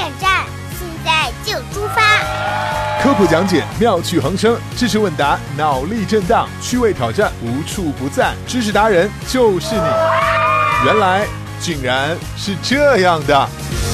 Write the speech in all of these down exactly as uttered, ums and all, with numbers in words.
点站，现在就出发！ 科普讲解妙趣横生，知识问答脑力震荡，趣味挑战无处不在，知识达人就是你。原来竟然是这样的。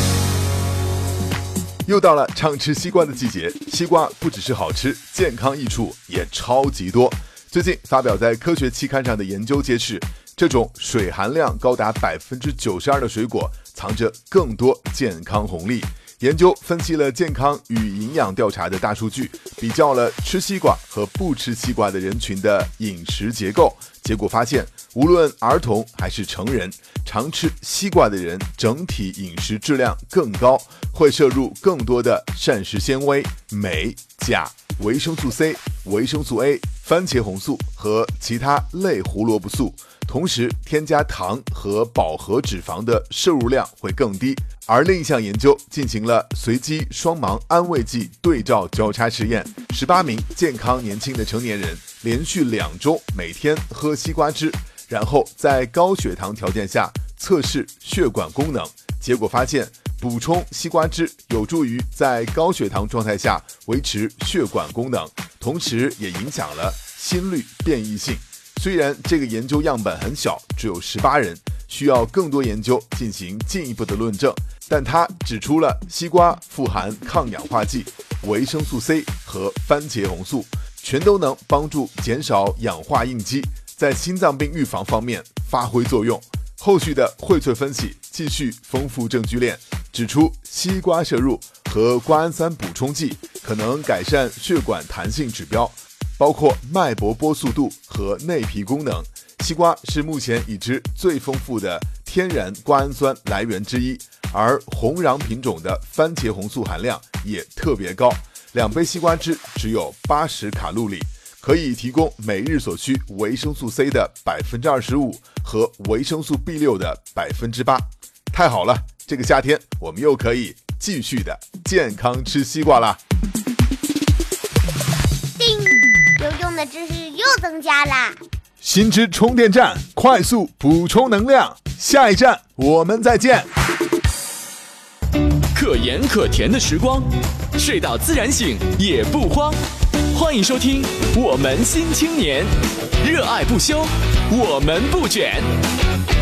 又到了畅吃西瓜的季节，西瓜不只是好吃，健康益处也超级多。最近发表在科学期刊上的研究揭示，这种水含量高达百分之九十二的水果藏着更多健康红利。研究分析了健康与营养调查的大数据，比较了吃西瓜和不吃西瓜的人群的饮食结构，结果发现，无论儿童还是成人，常吃西瓜的人整体饮食质量更高，会摄入更多的膳食纤维、镁、钾、维生素 C、维生素 A、番茄红素和其他类胡萝卜素，同时添加糖和饱和脂肪的摄入量会更低。而另一项研究进行了随机双盲安慰剂对照交叉实验，十八名健康年轻的成年人连续两周每天喝西瓜汁，然后在高血糖条件下测试血管功能，结果发现补充西瓜汁有助于在高血糖状态下维持血管功能，同时也影响了心率变异性。虽然这个研究样本很小，只有十八人，需要更多研究进行进一步的论证，但他指出了西瓜富含抗氧化剂、维生素 C 和番茄红素，全都能帮助减少氧化应激，在心脏病预防方面发挥作用。后续的荟萃分析继续丰富证据链，指出西瓜摄入和瓜氨酸补充剂可能改善血管弹性指标，包括脉搏波速度和内皮功能。西瓜是目前已知最丰富的天然瓜氨酸来源之一，而红瓤品种的番茄红素含量也特别高，两杯西瓜汁只有八十卡路里，可以提供每日所需维生素 C 的百分之二十五和维生素 B 六 的百分之八。太好了，这个夏天我们又可以继续的健康吃西瓜啦！ 叮，有用的知识又增加啦！ 新知充电站，快速补充能量。下一站我们再见。 可盐可甜的时光，睡到自然醒也不慌。欢迎收听《我们新青年》，热爱不休，我们不卷。